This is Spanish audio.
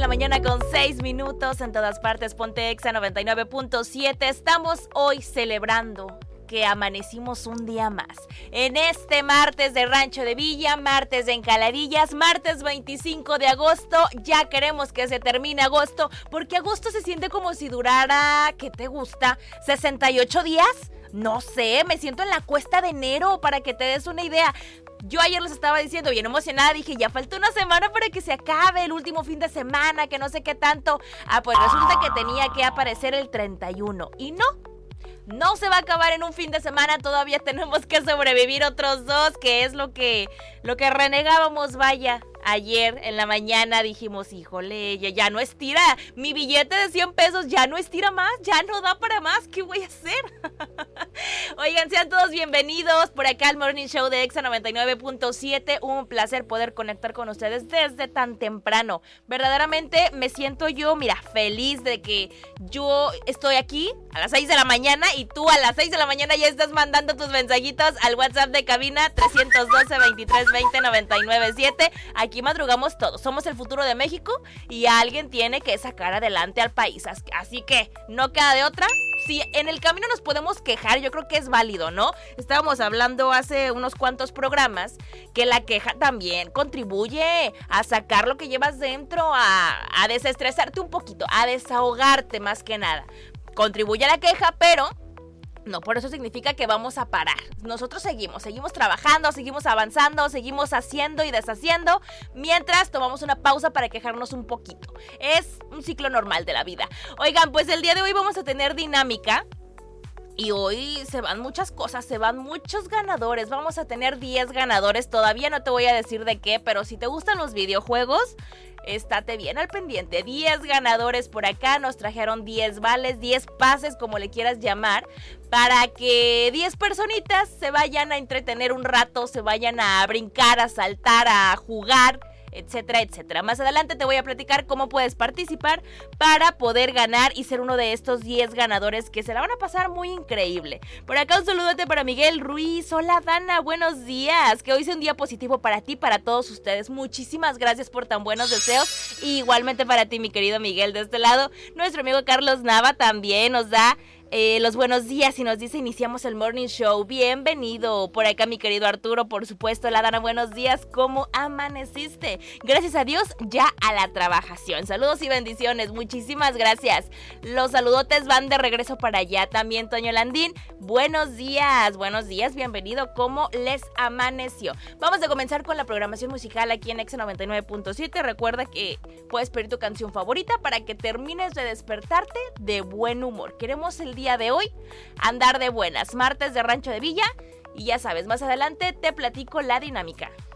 mañana con 6 minutos. En todas partes, ponte Exa 99.7. Estamos hoy celebrando que amanecimos un día más. En este martes de Rancho de Villa, martes de Encaladillas, martes 25 de agosto. Ya queremos que se termine agosto, porque agosto se siente como si durara, ¿qué te gusta? ¿68 días? No sé, me siento en la cuesta de enero, para que te des una idea. Yo ayer les estaba diciendo, bien emocionada, dije, ya falta una semana para que se acabe el último fin de semana, que no sé qué tanto. Pues resulta que tenía que aparecer el 31 y no se va a acabar en un fin de semana, todavía tenemos que sobrevivir otros 2, que es lo que renegábamos, vaya. Ayer en la mañana dijimos, híjole, ya no estira, mi billete de 100 pesos ya no estira más, ya no da para más, ¿qué voy a hacer? Oigan, sean todos bienvenidos por acá al Morning Show de Exa 99.7, un placer poder conectar con ustedes desde tan temprano. Verdaderamente me siento yo, mira, feliz de que yo estoy aquí a las 6 de la mañana y tú a las 6 de la mañana ya estás mandando tus mensajitos al WhatsApp de cabina 312-2320-997. Aquí madrugamos todos, somos el futuro de México y alguien tiene que sacar adelante al país, así que no queda de otra. Si en el camino nos podemos quejar, yo creo que es válido, ¿no? Estábamos hablando hace unos cuantos programas que la queja también contribuye a sacar lo que llevas dentro, a desestresarte un poquito, a desahogarte más que nada. Contribuye a la queja, pero no por eso significa que vamos a parar. Nosotros seguimos trabajando, seguimos avanzando, seguimos haciendo y deshaciendo, mientras tomamos una pausa para quejarnos un poquito. Es un ciclo normal de la vida. Oigan, pues el día de hoy vamos a tener dinámica. Y hoy se van muchas cosas, se van muchos ganadores. Vamos a tener 10 ganadores. Todavía no te voy a decir de qué, pero si te gustan los videojuegos, estate bien al pendiente. 10 ganadores por acá. Nos trajeron 10 vales, 10 pases, como le quieras llamar, para que 10 personitas se vayan a entretener un rato, se vayan a brincar, a saltar, a jugar, etcétera, etcétera. Más adelante te voy a platicar cómo puedes participar para poder ganar y ser uno de estos 10 ganadores que se la van a pasar muy increíble. Por acá un saludote para Miguel Ruiz. Hola Dana, buenos días. Que hoy sea un día positivo para ti, para todos ustedes. Muchísimas gracias por tan buenos deseos. Y igualmente para ti, mi querido Miguel, de este lado. Nuestro amigo Carlos Nava también nos da los buenos días y nos dice, iniciamos el Morning Show. Bienvenido. Por acá mi querido Arturo, por supuesto. La Dana, buenos días. ¿Cómo amaneciste? Gracias a Dios, ya a la trabajación. Saludos y bendiciones. Muchísimas gracias. Los saludotes van de regreso para allá. También Toño Landín, buenos días. Buenos días, bienvenido. ¿Cómo les amaneció? Vamos a comenzar con la programación musical aquí en Exa 99.7. Recuerda que puedes pedir tu canción favorita para que termines de despertarte de buen humor. Queremos el día de hoy andar de buenas, martes de Rancho de Villa, y ya sabes, más adelante te platico la dinámica.